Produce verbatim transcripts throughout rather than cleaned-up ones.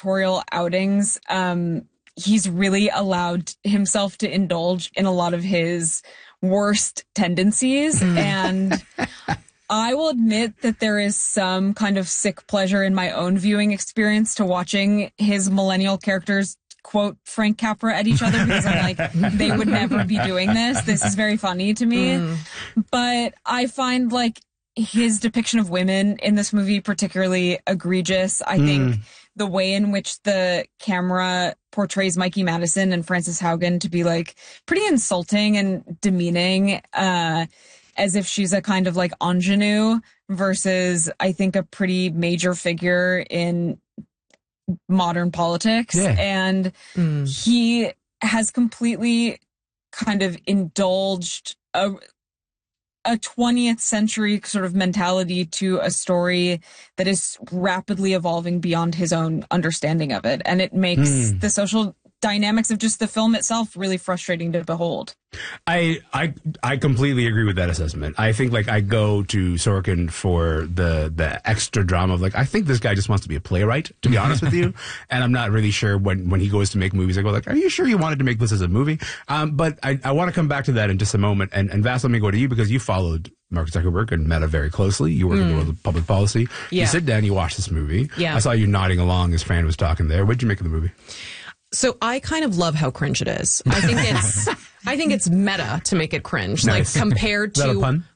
directorial outings, um, he's really allowed himself to indulge in a lot of his worst tendencies. And I will admit that there is some kind of sick pleasure in my own viewing experience to watching his millennial characters quote Frank Capra at each other, because I'm like, they would never be doing this. This is very funny to me. Mm. But I find like his depiction of women in this movie particularly egregious. I mm. think the way in which the camera portrays Mikey Madison and Frances Haugen to be like pretty insulting and demeaning, uh, as if she's a kind of like ingenue versus, I think, a pretty major figure in modern politics. Yeah. And mm. he has completely kind of indulged a, a twentieth century sort of mentality to a story that is rapidly evolving beyond his own understanding of it. And it makes mm. the social dynamics of just the film itself really frustrating to behold. I, I I completely agree with that assessment. I think like I go to Sorkin for the the extra drama of like, I think this guy just wants to be a playwright, to be honest with you. And I'm not really sure when, when he goes to make movies, I go like, are you sure you wanted to make this as a movie? Um, but I, I want to come back to that in just a moment. And, and Vass, let me go to you because you followed Mark Zuckerberg and Meta very closely. You work mm. in the world of public policy. Yeah. You sit down, you watch this movie. Yeah. I saw you nodding along as Fran was talking there. What did you make of the movie? So I kind of love how cringe it is. I think it's, I think it's meta to make it cringe, nice. Like compared to. Is that a pun?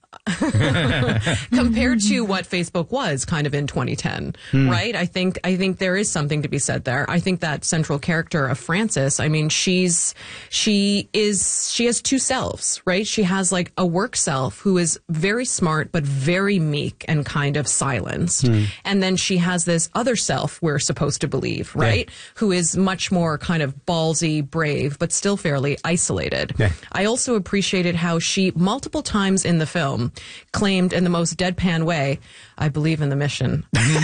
compared to what Facebook was kind of in twenty ten, hmm. right? I think I think there is something to be said there. I think that central character of Frances, I mean, she's she is she has two selves, right? She has like a work self who is very smart but very meek and kind of silenced, hmm. and then she has this other self we're supposed to believe, right? Yeah. Who is much more kind of ballsy, brave, but still fairly isolated. Yeah. I also appreciated how she multiple times in the film claimed in the most deadpan way, I believe in the mission.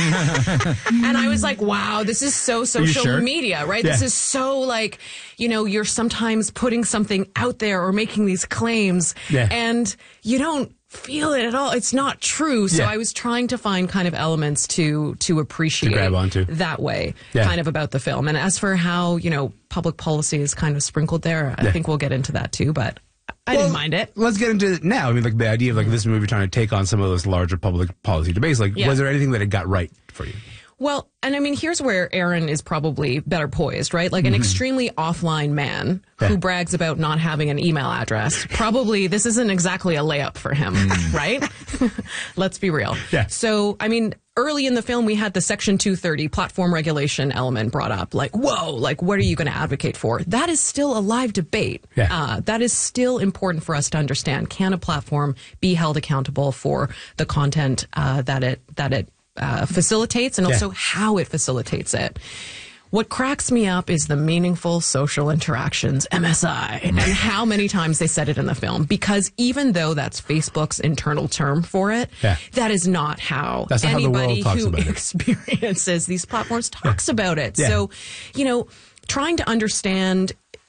And I was like, wow, this is so social sure? media, right? Yeah. This is so like, you know, you're sometimes putting something out there or making these claims yeah. and you don't feel it at all. It's not true. So yeah. I was trying to find kind of elements to to appreciate to grab onto. That way, yeah. kind of about the film. And as for how, you know, public policy is kind of sprinkled there, I yeah. think we'll get into that too, but I well, didn't mind it. Let's get into it now. I mean, like the idea of like this movie trying to take on some of those larger public policy debates. Like, yeah. was there anything that it got right for you? Well, and I mean, here's where Aaron is probably better poised, right? Like mm-hmm. an extremely offline man yeah. who brags about not having an email address. Probably this isn't exactly a layup for him, right? Let's be real. Yeah. So, I mean, early in the film, we had the Section two thirty platform regulation element brought up. Like, whoa, like, what are you going to advocate for? That is still a live debate. Yeah. Uh, that is still important for us to understand. Can a platform be held accountable for the content uh, that it that it uh, facilitates and also yeah. how it facilitates it? What cracks me up is the meaningful social interactions, M S I, and how many times they said it in the film. Because even though that's Facebook's internal term for it, yeah. that is not how that's not anybody how the world talks who about experiences these platforms talks yeah. about it. Yeah. So, you know, trying to understand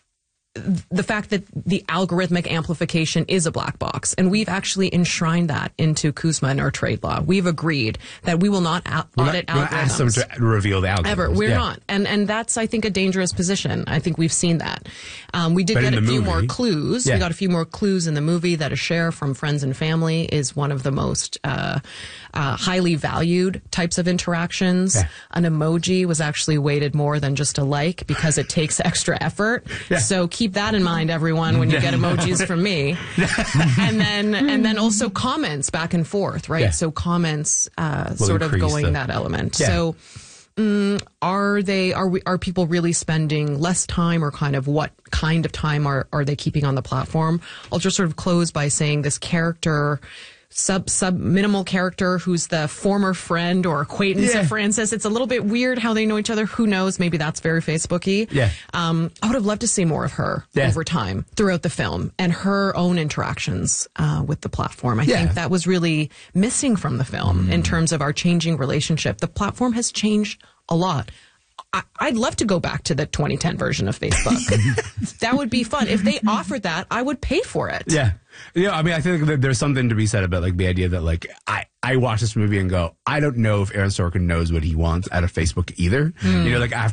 the fact that the algorithmic amplification is a black box, and we've actually enshrined that into CUSMA and our trade law. We've agreed that we will not a- audit not, algorithms. We're not ask them to reveal the algorithms. Ever. We're yeah. not. And and that's, I think, a dangerous position. I think we've seen that. Um, we did but get a few movie, more clues. Yeah. We got a few more clues in the movie that a share from friends and family is one of the most uh, uh, highly valued types of interactions. Yeah. An emoji was actually weighted more than just a like because it takes extra effort. Yeah. So keep that in mind, everyone. When you get emojis from me, and then and then also comments back and forth, right? Yeah. So comments, uh, Will sort of going the, that element. Yeah. So, um, are they are we are people really spending less time, or kind of what kind of time are are they keeping on the platform? I'll just sort of close by saying this character. Sub sub minimal character who's the former friend or acquaintance yeah. of Frances. It's a little bit weird how they know each other. Who knows? Maybe that's very Facebooky. Yeah. Um, I would have loved to see more of her yeah. over time throughout the film and her own interactions uh, with the platform. I yeah. think that was really missing from the film mm. in terms of our changing relationship. The platform has changed a lot. I, I'd love to go back to the twenty ten version of Facebook. That would be fun. If they offered that, I would pay for it. Yeah. Yeah, I mean, I think that there's something to be said about like the idea that like I, I watch this movie and go, I don't know if Aaron Sorkin knows what he wants out of Facebook either. Mm. You know, like after